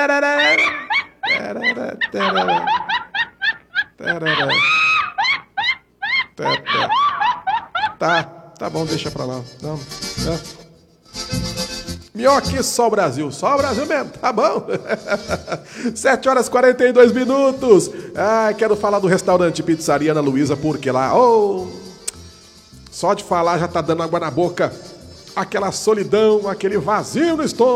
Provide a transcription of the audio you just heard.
Tá bom, deixa pra lá. Não, é. Minhoque, só o Brasil mesmo, tá bom? 7 horas e 42 minutos. Quero falar do restaurante Pizzaria Ana Luísa, porque lá, só de falar já tá dando água na boca. Aquela solidão, aquele vazio no estômago.